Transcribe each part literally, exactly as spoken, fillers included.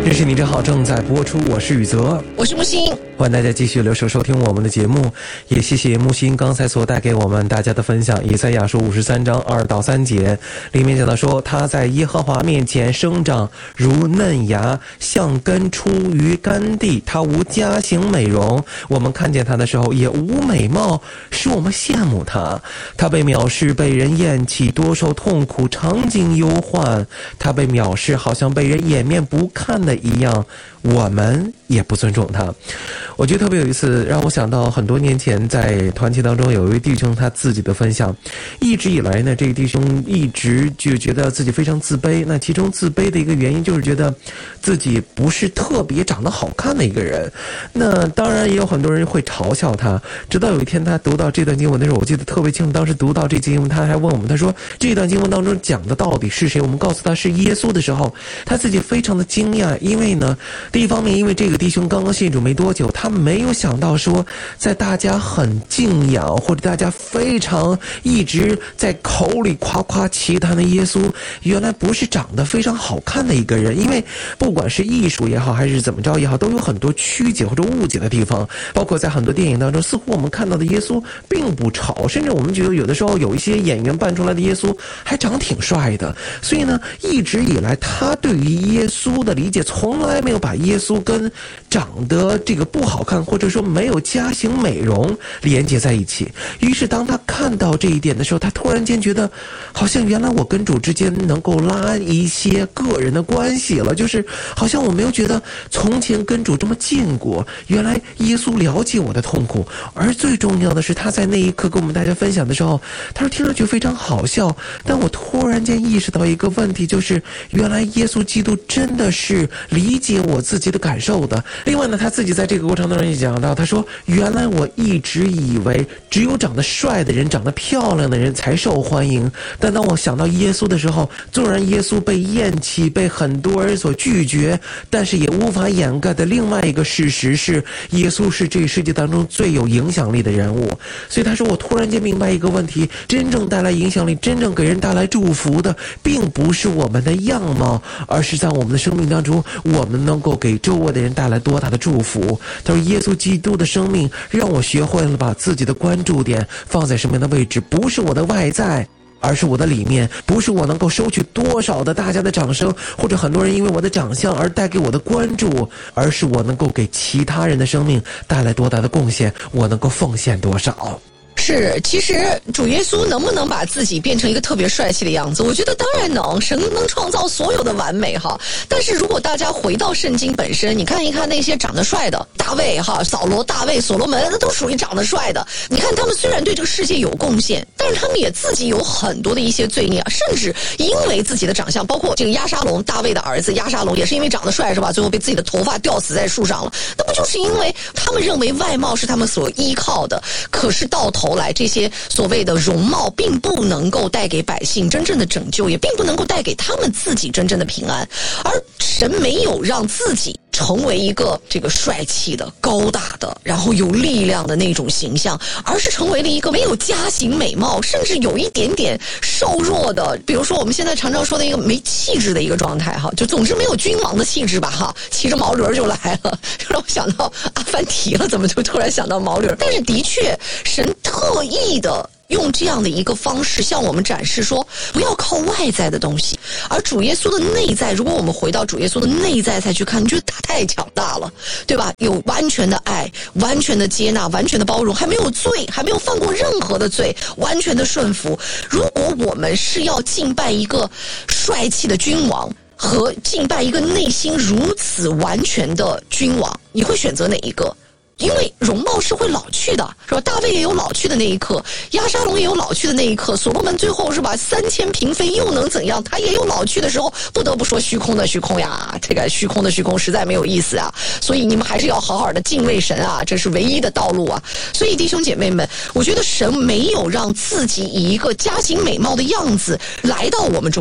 这是你正好正在播出，我是宇泽， 我是木星， 欢迎大家继续留守收听我们的节目，也谢谢木星刚才所带给我们大家的分享。以赛亚书五十三章二到三节里面讲到说，他在耶和华面前生长如嫩芽，像根出于干地，他无家型美容，我们看见他的时候也无美貌，使我们羡慕他。他被藐视，被人厌弃，多受痛苦，常经忧患。他被藐视，好像被人掩面不看的一样，我们也不尊重他。我觉得特别有意思，让我想到很多年前在团体当中有一位弟兄他自己的分享。一直以来呢，这个弟兄一直就觉得自己非常自卑，那其中自卑的一个原因就是觉得自己不是特别长得好看的一个人。那当然也有很多人会嘲笑他，直到有一天他读到这段经文的时候，我记得特别清楚，当时读到这经文他还问我们，他说这段经文当中讲的到底是谁，我们告诉他是耶稣的时候，他自己非常的惊讶。因为呢，第一方面因为这个弟兄刚刚信主没多久，他没有想到说在大家很敬仰或者大家非常一直在口里夸夸其谈的耶稣，原来不是长得非常好看的一个人。因为不管是艺术也好还是怎么着也好，都有很多曲解或者误解的地方，包括在很多电影当中，似乎我们看到的耶稣并不丑，甚至我们觉得有的时候有一些演员扮出来的耶稣还长挺帅的。所以呢，一直以来他对于耶稣的理解从来没有把耶稣跟长得这个不好看或者说没有家型美容连接在一起。于是当他看到这一点的时候，他突然间觉得好像原来我跟主之间能够拉一些个人的关系了，就是好像我没有觉得从前跟主这么近过，原来耶稣了解我的痛苦。而最重要的是，他在那一刻跟我们大家分享的时候，他说听上去非常好笑，但我突然间意识到一个问题，就是原来耶稣基督真的是理解我自己的感受的。另外呢，他自己在这个过程当中也讲到，他说原来我一直以为只有长得帅的人长得漂亮的人才受欢迎，但当我想到耶稣的时候，纵然耶稣被厌弃，被很多人所拒绝，但是也无法掩盖的另外一个事实是，耶稣是这个世界当中最有影响力的人物。所以他说我突然间明白一个问题，真正带来影响力，真正给人带来祝福的并不是我们的样貌，而是在我们的生命当中我们能够给周围的人带来多大的祝福。他说耶稣基督的生命让我学会了把自己的关注点放在什么样的位置，不是我的外在，而是我的里面，不是我能够收取多少的大家的掌声，或者很多人因为我的长相而带给我的关注，而是我能够给其他人的生命带来多大的贡献，我能够奉献多少。 是，其实主耶稣能不能把自己变成一个特别帅气的样子？我觉得当然能，神能创造所有的完美哈。但是如果大家回到圣经本身，你看一看那些长得帅的，大卫哈、扫罗、大卫、所罗门，那都属于长得帅的。你看他们虽然对这个世界有贡献，但是他们也自己有很多的一些罪孽，甚至因为自己的长相，包括这个押沙龙，大卫的儿子押沙龙也是因为长得帅是吧？最后被自己的头发吊死在树上了。那不就是因为他们认为外貌是他们所依靠的？可是到头来这些所谓的容貌并不能够带给百姓真正的拯救，也并不能够带给他们自己真正的平安。而神没有让自己成为一个这个帅气的、高大的，然后有力量的那种形象，而是成为了一个没有家型美貌，甚至有一点点瘦弱的，比如说我们现在常常说的一个没气质的一个状态哈，就总之没有君王的气质吧哈，骑着毛驴就来了，就让我想到阿凡提了，怎么就突然想到毛驴？但是的确，神特意的用这样的一个方式向我们展示说，不要靠外在的东西，而主耶稣的内在，如果我们回到主耶稣的内在才去看，你觉得他太强大了，对吧？有完全的爱，完全的接纳，完全的包容，还没有罪，还没有犯过任何的罪，完全的顺服。如果我们是要敬拜一个帅气的君王，和敬拜一个内心如此完全的君王，你会选择哪一个？因为容貌是会老去的，是吧？大卫也有老去的那一刻，押沙龙也有老去的那一刻，所罗门最后是吧，三千嫔妃又能怎样？他也有老去的时候。不得不说，虚空的虚空呀，这个虚空的虚空实在没有意思啊。所以你们还是要好好的敬畏神啊，这是唯一的道路啊。所以弟兄姐妹们，我觉得神没有让自己以一个家型美貌的样子来到我们中间。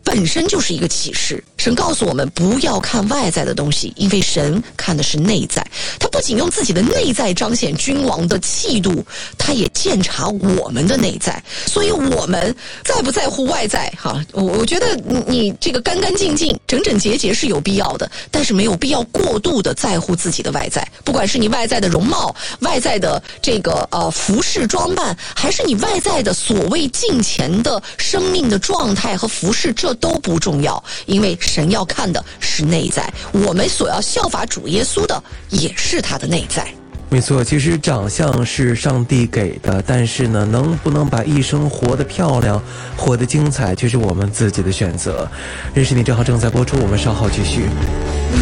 本身就是一个启示。神告诉我们不要看外在的东西，因为神看的是内在。他不仅用自己的内在彰显君王的气度，他也鉴察我们的内在。所以我们在不在乎外在哈，我我觉得你你这个干干净净整整洁洁是有必要的，但是没有必要过度的在乎自己的外在。不管是你外在的容貌，外在的这个呃服饰装扮，还是你外在的所谓敬虔的生命的状态和服饰，这都不重要，因为神要看的是内在。我们所要效法主耶稣的也是他的内在。 没错，其实长相是上帝给的，但是呢，能不能把一生活得漂亮，活得精彩，却是我们自己的选择。认识你正好正在播出，我们稍后继续。